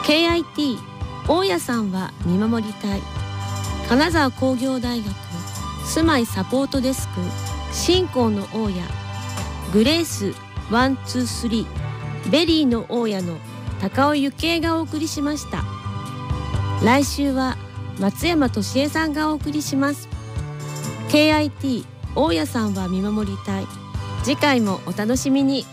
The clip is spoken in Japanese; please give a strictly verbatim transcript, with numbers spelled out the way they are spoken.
ケーアイティー 大家さんは見守りたい。金沢工業大学住まいサポートデスク新興の大家グレースワンツースリーベリーの大家の高尾幸恵がお送りしました。来週は松山俊恵さんがお送りします。 ケーアイティー 大家さんは見守りたい。次回もお楽しみに。